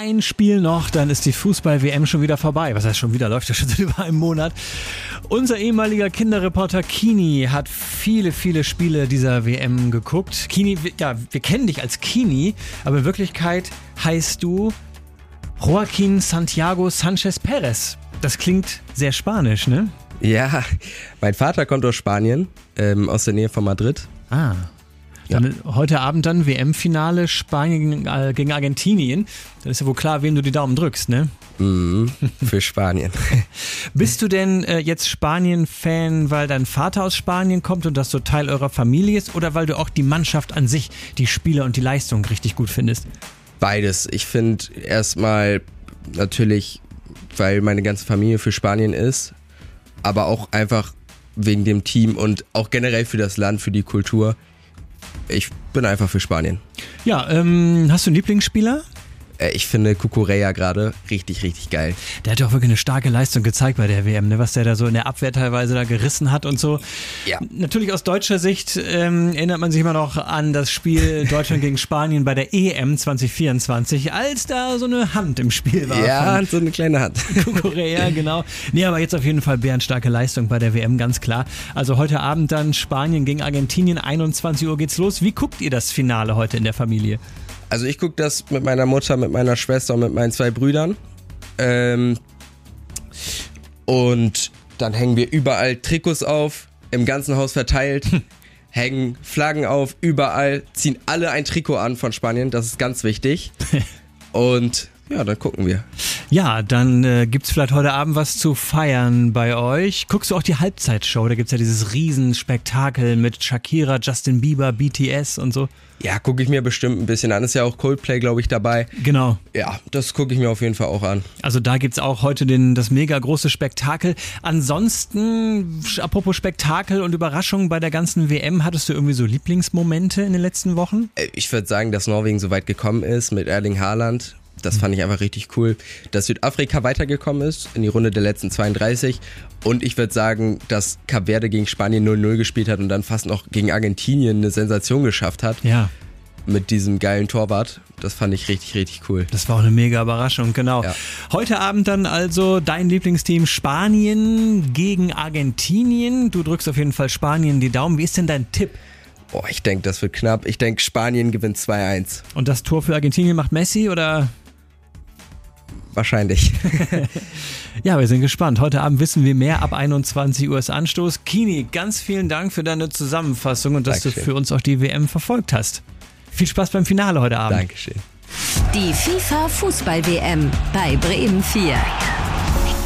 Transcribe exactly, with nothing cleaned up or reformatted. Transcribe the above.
ein Spiel noch, dann ist die Fußball-W M schon wieder vorbei. Was heißt schon wieder? Läuft ja schon seit über einem Monat. Unser ehemaliger Kinderreporter Kini hat viele, viele Spiele dieser W M geguckt. Kini, ja, wir kennen dich als Kini, aber in Wirklichkeit heißt du Joaquín Santiago Sánchez Pérez. Das klingt sehr spanisch, ne? Ja, mein Vater kommt aus Spanien, ähm, aus der Nähe von Madrid. Ah. Dann ja. Heute Abend dann W M-Finale Spanien äh, gegen Argentinien. Dann ist ja wohl klar, wem du die Daumen drückst, ne? Mm, für Spanien. Bist du denn äh, jetzt Spanien-Fan, weil dein Vater aus Spanien kommt und das so Teil eurer Familie ist, oder weil du auch die Mannschaft an sich, die Spieler und die Leistung richtig gut findest? Beides. Ich finde erstmal natürlich, weil meine ganze Familie für Spanien ist, aber auch einfach wegen dem Team und auch generell für das Land, für die Kultur. Ich bin einfach für Spanien. Ja, ähm, hast du einen Lieblingsspieler? Ich finde Cucurella gerade richtig, richtig geil. Der hat ja auch wirklich eine starke Leistung gezeigt bei der W M, ne? Was der da so in der Abwehr teilweise da gerissen hat und so. Ja. Natürlich aus deutscher Sicht ähm, erinnert man sich immer noch an das Spiel Deutschland gegen Spanien bei der E M zwanzig vierundzwanzig, als da so eine Hand im Spiel war. Ja, so eine kleine Hand. Cucurella, genau. Nee, aber jetzt auf jeden Fall bärenstarke Leistung bei der W M, ganz klar. Also heute Abend dann Spanien gegen Argentinien, einundzwanzig Uhr geht's los. Wie guckt ihr das Finale heute in der Familie? Also ich gucke das mit meiner Mutter, mit meiner Schwester und mit meinen zwei Brüdern. Ähm, und dann hängen wir überall Trikots auf, im ganzen Haus verteilt, hängen Flaggen auf, überall, ziehen alle ein Trikot an von Spanien, das ist ganz wichtig. Und ja, dann gucken wir. Ja, dann äh, gibt's vielleicht heute Abend was zu feiern bei euch. Guckst du auch die Halbzeitshow? Da gibt's ja dieses Riesenspektakel mit Shakira, Justin Bieber, B T S und so. Ja, gucke ich mir bestimmt ein bisschen an. Ist ja auch Coldplay, glaube ich, dabei. Genau. Ja, das gucke ich mir auf jeden Fall auch an. Also da gibt's auch heute den, das mega große Spektakel. Ansonsten, apropos Spektakel und Überraschungen bei der ganzen W M, hattest du irgendwie so Lieblingsmomente in den letzten Wochen? Ich würde sagen, dass Norwegen so weit gekommen ist mit Erling Haaland. Das fand ich einfach richtig cool, dass Südafrika weitergekommen ist in die Runde der letzten zweiunddreißig. Und ich würde sagen, dass Kap Verde gegen Spanien null null gespielt hat und dann fast noch gegen Argentinien eine Sensation geschafft hat. Ja. Mit diesem geilen Torwart. Das fand ich richtig, richtig cool. Das war auch eine mega Überraschung, genau. Ja. Heute Abend dann also dein Lieblingsteam Spanien gegen Argentinien. Du drückst auf jeden Fall Spanien die Daumen. Wie ist denn dein Tipp? Boah, ich denke, das wird knapp. Ich denke, Spanien gewinnt zwei eins. Und das Tor für Argentinien macht Messi, oder? Wahrscheinlich. Ja, wir sind gespannt. Heute Abend wissen wir mehr. Ab einundzwanzig Uhr ist Anstoß. Kini, ganz vielen Dank für deine Zusammenfassung und dass Dankeschön. Du für uns auch die W M verfolgt hast. Viel Spaß beim Finale heute Abend. Dankeschön. Die FIFA Fußball-W M bei Bremen vier.